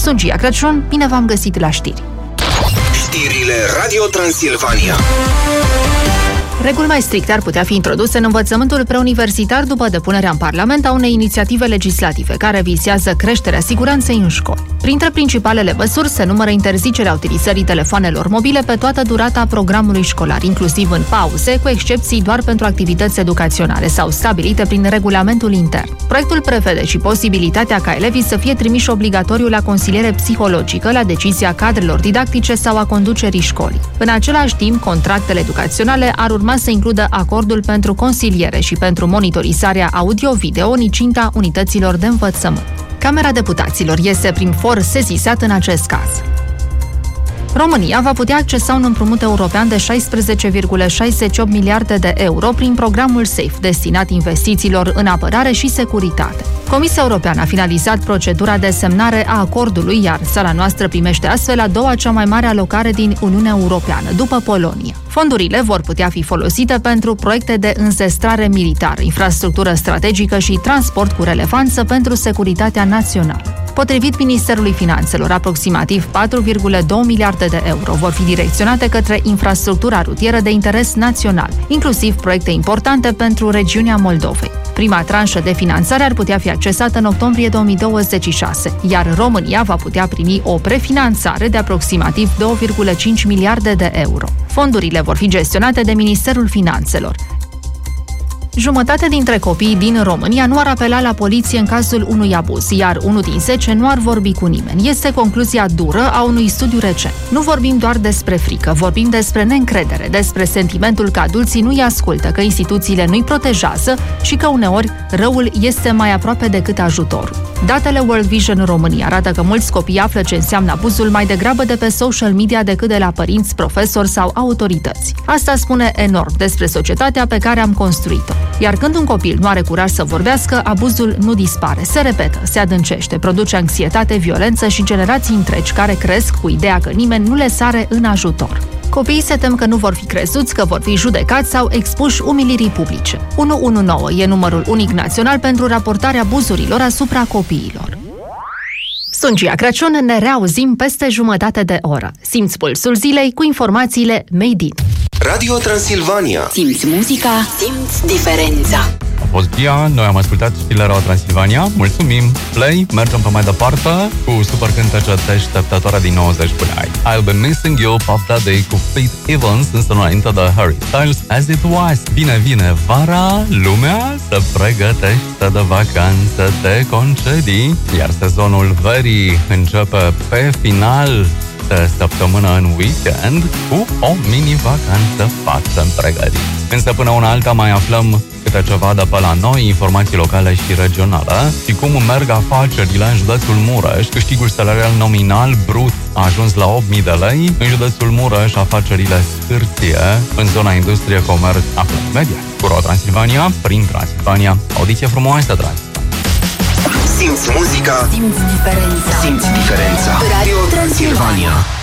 Sunt Gia Crăciun, bine v-am găsit la știri. Știrile Radio Transilvania. Reguli mai stricte ar putea fi introduse în învățământul preuniversitar după depunerea în Parlament a unei inițiative legislative care vizează creșterea siguranței în școli. Printre principalele măsuri se numără interzicerea utilizării telefoanelor mobile pe toată durata programului școlar, inclusiv în pauze, cu excepții doar pentru activități educaționale sau stabilite prin regulamentul intern. Proiectul prevede și posibilitatea ca elevii să fie trimiși obligatoriu la consiliere psihologică la decizia cadrelor didactice sau a conducerii școlii. În același timp, contractele educaționale ar urma să includă acordul pentru consiliere și pentru monitorizarea audio-video în incinta unităților de învățământ. Camera Deputaților este prin for sesizat în acest caz. România va putea accesa un împrumut european de 16,68 miliarde de euro prin programul SAFE, destinat investițiilor în apărare și securitate. Comisia Europeană a finalizat procedura de semnare a acordului, iar țara noastră primește astfel a doua cea mai mare alocare din Uniunea Europeană, după Polonia. Fondurile vor putea fi folosite pentru proiecte de înzestrare militară, infrastructură strategică și transport cu relevanță pentru securitatea națională. Potrivit Ministerului Finanțelor, aproximativ 4,2 miliarde de euro vor fi direcționate către infrastructura rutieră de interes național, inclusiv proiecte importante pentru regiunea Moldovei. Prima tranșă de finanțare ar putea fi accesată în octombrie 2026, iar România va putea primi o prefinanțare de aproximativ 2,5 miliarde de euro. Fondurile vor fi gestionate de Ministerul Finanțelor. Jumătate dintre copiii din România nu ar apela la poliție în cazul unui abuz, iar 1 din 10 nu ar vorbi cu nimeni. Este concluzia dură a unui studiu recent. Nu vorbim doar despre frică, vorbim despre neîncredere, despre sentimentul că adulții nu-i ascultă, că instituțiile nu-i protejează și că uneori răul este mai aproape decât ajutorul. Datele World Vision România arată că mulți copii află ce înseamnă abuzul mai degrabă de pe social media decât de la părinți, profesori sau autorități. Asta spune enorm despre societatea pe care am construit-o. Iar când un copil nu are curaj să vorbească, abuzul nu dispare, se repetă, se adâncește, produce anxietate, violență și generații întregi care cresc cu ideea că nimeni nu le sare în ajutor. Copiii se tem că nu vor fi crezuți, că vor fi judecați sau expuși umilirii publice. 119 e numărul unic național pentru raportarea abuzurilor asupra copiilor. Sunt Gia Crăciun, ne reauzim peste jumătate de oră. Simți pulsul zilei cu informațiile Made in. Radio Transilvania. Simți muzica, simți diferența. A fost Gia, noi am ascultat știrile Radio Transilvania. Mulțumim! Play, mergem pe mai departe cu super cântece deșteptătoare din 90 până ai. I'll Be Missing You, Puff Daddy cu Faith Evans, însă înainte de Harry Styles, As It Was. Bine vine vara, lumea se pregătește de vacanță, de concedii, iar sezonul verii începe pe final de săptămână în weekend cu o mini-vacanță. Facem pregătiri. Însă până una alta mai aflăm câte ceva de pe la noi, informații locale și regionale și cum merg afacerile în județul Mureș. Câștigul salarial nominal brut a ajuns la 8.000 de lei. În județul Mureș, afacerile scârție în zona industrie, comerț, află media. Cu Radio Transilvania, prin Transilvania, audiție frumoasă, Transilvania. Simți muzica, simți diferența. simți diferența. Radio Transilvania.